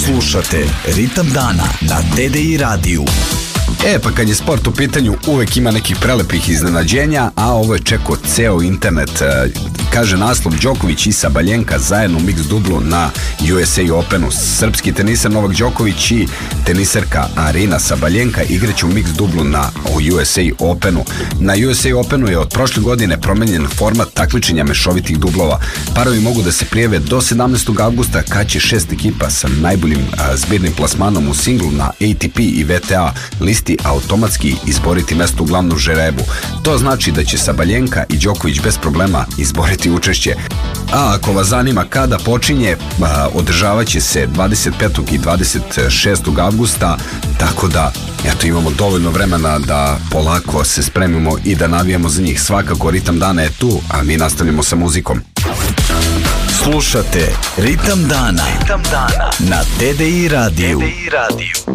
Slušate Ritam dana na TDI radiju. Pa kad je sport u pitanju, uvek ima nekih prelepih iznenađenja, a ovo je čekao ceo internet. Kaže naslov: Đoković i Sabaljenka zajedno u mix dublu na USA Openu. Srpski teniser Novak Đoković i teniserka Arina Sabaljenka igraće u mix dublu na USA Openu. Na USA Openu je od prošle godine promenjen format takmičenja mešovitih dublova. Parovi mogu da se prijave do 17. avgusta, kad će 6 ekipa sa najboljim zbirnim plasmanom u singlu na ATP i VTA listi automatski izboriti mesto u glavnom žrebu. To znači da će Sabaljenka i Đoković bez problema izboriti učešće. A ako vas zanima kada počinje, održavaće se 25. i 26. avgusta, tako da imamo dovoljno vremena da polako se spremimo i da navijamo za njih. Svakako Ritam dana je tu, a mi nastavljamo sa muzikom. Slušate Ritam dana na TDI radiju.